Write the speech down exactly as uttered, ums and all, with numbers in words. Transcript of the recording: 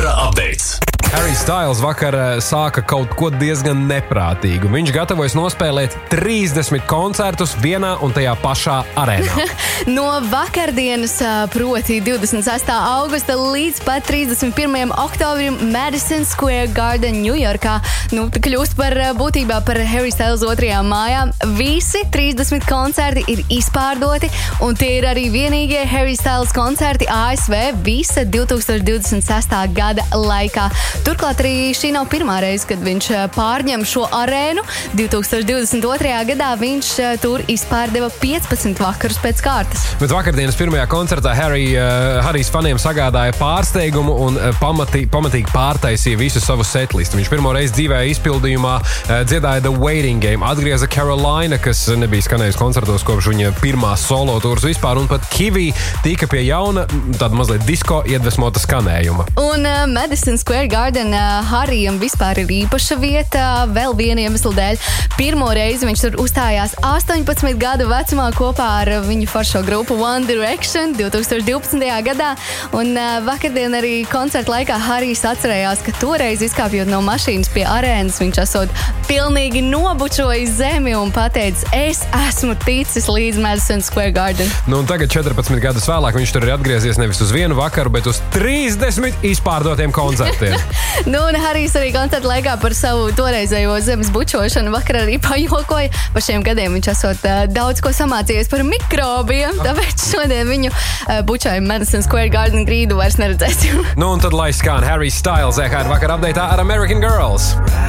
Vakara updates. Harry Styles vakar sāka kaut ko diezgan neprātīgu. Viņš gatavojas nospēlēt trīsdesmit koncertus vienā un tajā pašā arēnā. No vakardienas, proti divdesmit sestā augusta līdz pat trīsdesmit pirmajam oktobrim Madison Square Garden, Ņujorkā, nu, kļūst par būtībā par Harry Styles otrajām mājām. Visi trīsdesmit koncerti ir izpārdoti, un tie ir arī vienīgie Harry Styles koncerti A S V visa divtūkstoš divdesmit sestā gada laikā. Turklāt arī šī nav pirmā reize, kad viņš pārņem šo arēnu. divtūkstoš divdesmit otrajā gadā viņš tur izpārdeva piecpadsmit vakarus pēc kārtas. Bet vakardienas pirmajā koncertā Harry, uh, Harijs faniem sagādāja pārsteigumu un uh, pamatī, pamatīgi pārtaisīja visu savu setlistu. Viņš pirmo reizi dzīvē izpildījumā uh, dziedāja The Waiting Game, atgrieza Carolina, kas nebija skanējusi koncertos kopš viņa pirmās solo tūras vispār, un pat Kiwi tika pie jauna, tāda mazliet disko iedvesmota skanējuma. Un uh, Madison Square Garden uh, Harijam vispār ir īpaša vieta vēl viena iemesla dēļ. Pirmo reizi viņš tur uzstājās astoņpadsmit gadu vecumā kopā ar viņu foršo grupu One Direction divtūkstoš divpadsmitajā gadā, un uh, vakardien arī koncerta laikā Harijs atcerējās, ka toreiz izkāpjot no mašīnas pie arēnas, viņš esot pilnīgi nobučojis zemi un pateicis, es esmu ticis līdz Madison Square Garden. Nu, un tagad četrpadsmit gadus vēlāk viņš tur ir atgriezies nevis uz vienu vakaru, bet uz trīsdesmit izpārdotiem koncertiem. Nu, un Harijs arī koncerta laikā par savu toreizējo zemes bučošanu vakar arī pajokoja. Par šiem gadiem viņš esot uh, daudz ko samācījies par mikrobiem, tāpēc šodien viņu uh, bučojumu Madison Square Garden grīdu vairs neredzēsim. Nu, un tad lai skan Harry Styles, E H R vakar updateā ar American Girls.